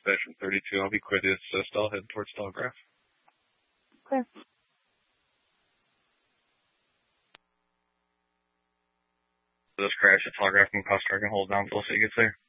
Station 32. I'll be quick. It's still heading towards Telegraph. Okay. This crash at Telegraph and Costa Rican hold down until the city gets there.